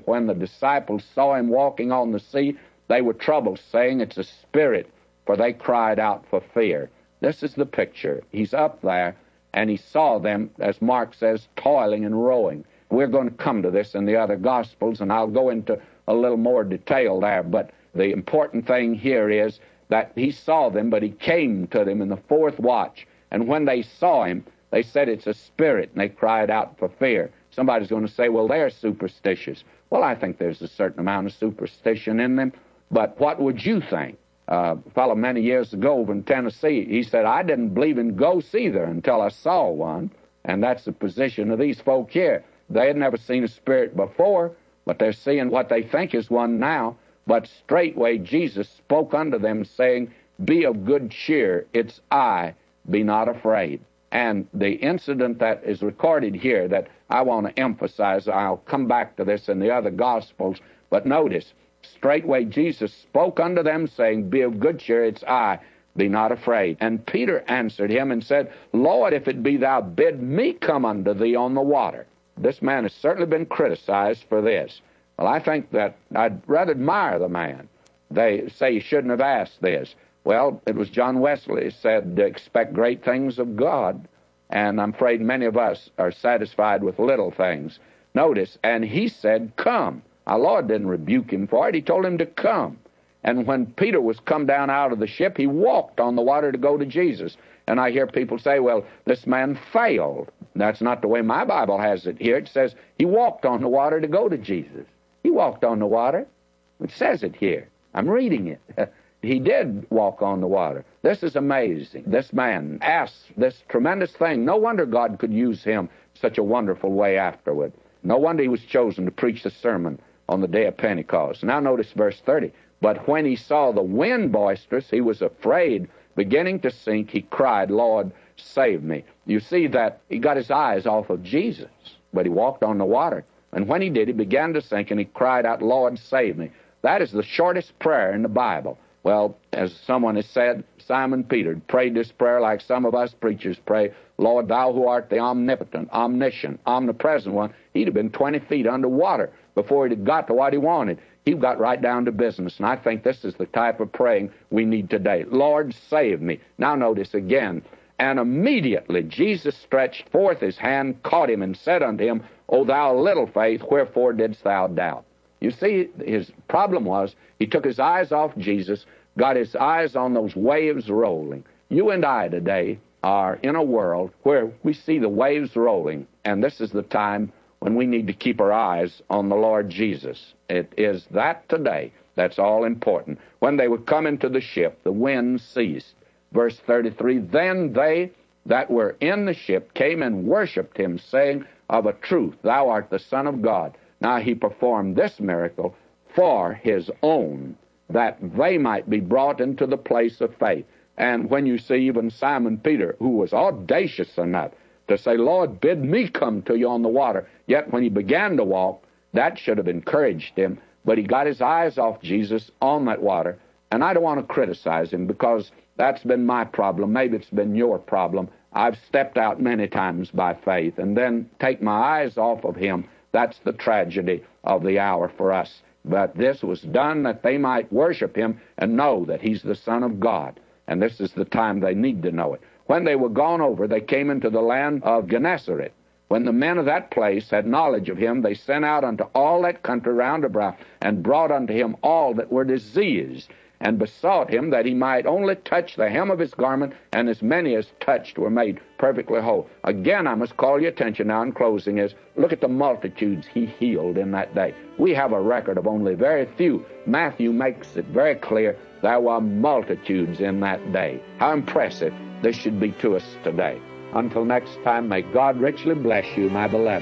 when the disciples saw him walking on the sea, they were troubled, saying, "It's a spirit," for they cried out for fear. This is the picture. He's up there, and he saw them, as Mark says, toiling and rowing. We're going to come to this in the other Gospels, and I'll go into a little more detail there, but the important thing here is that he saw them, but he came to them in the fourth watch, and when they saw him, they said, "It's a spirit," and they cried out for fear. Somebody's going to say, "Well, they're superstitious." Well, I think there's a certain amount of superstition in them, but what would you think? A fellow many years ago over in Tennessee, he said, "I didn't believe in ghosts either until I saw one," and that's the position of these folk here. They had never seen a spirit before, but they're seeing what they think is one now. But straightway Jesus spoke unto them, saying, "Be of good cheer, it's I, be not afraid." And the incident that is recorded here that I want to emphasize, I'll come back to this in the other Gospels, but notice, straightway Jesus spoke unto them, saying, "Be of good cheer, it's I, be not afraid." And Peter answered him and said, "Lord, if it be thou, bid me come unto thee on the water." This man has certainly been criticized for this. Well, I think that I'd rather admire the man. They say he shouldn't have asked this. Well, it was John Wesley said, "Expect great things of God," and I'm afraid many of us are satisfied with little things. Notice, and he said, "Come." Our Lord didn't rebuke him for it. He told him to come. And when Peter was come down out of the ship, he walked on the water to go to Jesus. And I hear people say, "Well, this man failed." That's not the way my Bible has it here. It says he walked on the water to go to Jesus. He walked on the water. It says it here. I'm reading it. He did walk on the water. This is amazing. This man asked this tremendous thing. No wonder God could use him such a wonderful way afterward. No wonder he was chosen to preach the sermon on the day of Pentecost. Now notice verse 30. But when he saw the wind boisterous, he was afraid. Beginning to sink, he cried, "Lord, save me." You see that he got his eyes off of Jesus, but he walked on the water. And when he did, he began to sink, and he cried out, "Lord, save me." That is the shortest prayer in the Bible. Well, as someone has said, Simon Peter prayed this prayer like some of us preachers pray, "Lord, thou who art the omnipotent, omniscient, omnipresent one." He'd have been 20 feet underwater before he'd have got to what he wanted. He got right down to business, and I think this is the type of praying we need today. "Lord, save me." Now notice again, and immediately Jesus stretched forth his hand, caught him, and said unto him, "O thou little faith, wherefore didst thou doubt?" You see, his problem was he took his eyes off Jesus, got his eyes on those waves rolling. You and I today are in a world where we see the waves rolling, and this is the time when we need to keep our eyes on the Lord Jesus. It is that today that's all important. When they were coming to the ship, the wind ceased. Verse 33, "Then they that were in the ship came and worshipped him, saying, Of a truth, thou art the Son of God." Now he performed this miracle for his own, that they might be brought into the place of faith. And when you see even Simon Peter, who was audacious enough to say, "Lord, bid me come to you on the water," yet when he began to walk, that should have encouraged him. But he got his eyes off Jesus on that water. And I don't want to criticize him, because that's been my problem. Maybe it's been your problem. I've stepped out many times by faith and then take my eyes off of him. That's the tragedy of the hour for us. But this was done that they might worship him and know that he's the Son of God. And this is the time they need to know it. When they were gone over, they came into the land of Gennesaret. When the men of that place had knowledge of him, they sent out unto all that country round about, and brought unto him all that were diseased, and besought him that he might only touch the hem of his garment, and as many as touched were made perfectly whole. Again, I must call your attention now in closing is, look at the multitudes he healed in that day. We have a record of only very few. Matthew makes it very clear there were multitudes in that day. How impressive this should be to us today. Until next time, may God richly bless you, my beloved.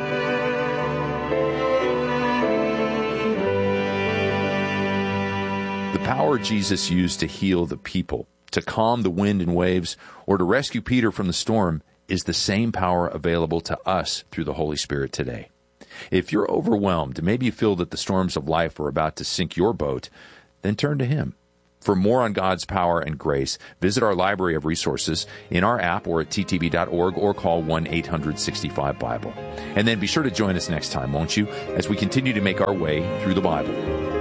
The power Jesus used to heal the people, to calm the wind and waves, or to rescue Peter from the storm is the same power available to us through the Holy Spirit today. If you're overwhelmed, and maybe you feel that the storms of life are about to sink your boat, then turn to Him. For more on God's power and grace, visit our library of resources in our app or at ttb.org or call 1-800-65-BIBLE. And then be sure to join us next time, won't you, as we continue to make our way through the Bible.